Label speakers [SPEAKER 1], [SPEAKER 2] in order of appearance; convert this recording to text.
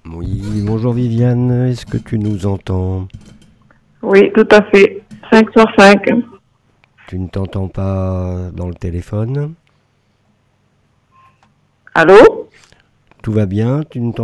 [SPEAKER 1] Oui, bonjour Viviane, est-ce que tu nous entends?
[SPEAKER 2] Oui, tout à fait. 5 sur 5.
[SPEAKER 1] Tu ne t'entends pas dans le téléphone?
[SPEAKER 2] Allô?
[SPEAKER 1] Tout va bien? Tu ne